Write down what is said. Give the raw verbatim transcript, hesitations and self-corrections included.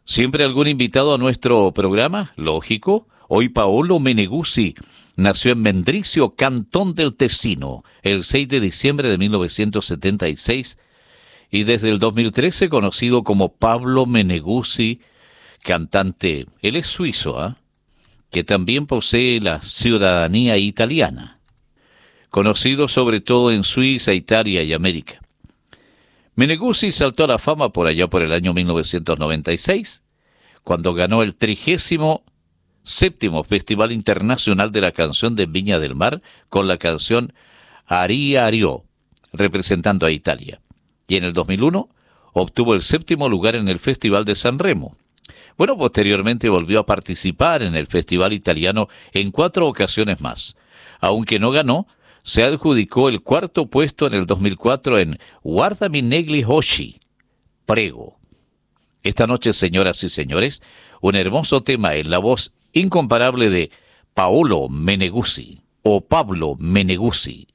Siempre algún invitado a nuestro programa, lógico. Hoy Paolo Meneguzzi nació en Mendrisio, Cantón del Tesino, el seis de diciembre de mil novecientos setenta y seis y desde el dos mil trece conocido como Pablo Meneguzzi, cantante. Él es suizo, ¿ah? que también posee la ciudadanía italiana, conocido sobre todo en Suiza, Italia y América. Meneguzzi saltó a la fama por allá por el año mil novecientos noventa y seis, cuando ganó el trigésimo séptimo Festival Internacional de la Canción de Viña del Mar con la canción Aria Ario, representando a Italia. Y en el dos mil uno obtuvo el séptimo lugar en el Festival de San Remo. Bueno, posteriormente volvió a participar en el Festival Italiano en cuatro ocasiones más. Aunque no ganó, se adjudicó el cuarto puesto en el dos mil cuatro en Guardami negli Hoshi, Prego. Esta noche, señoras y señores, un hermoso tema en la voz incomparable de Paolo Meneguzzi, o Pablo Meneguzzi.